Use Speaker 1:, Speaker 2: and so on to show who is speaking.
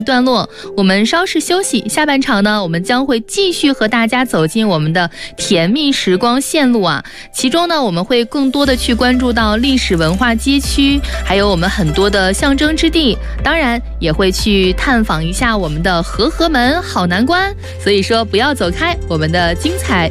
Speaker 1: 段落，我们稍事休息，下半场呢，我们将会继续和大家走进我们的甜蜜时光线路啊。其中呢，我们会更多的去关注到历史文化街区，还有我们很多的象征之地，当然也会去探访一下我们的和合门好南关。所以说，不要走开，我们的精彩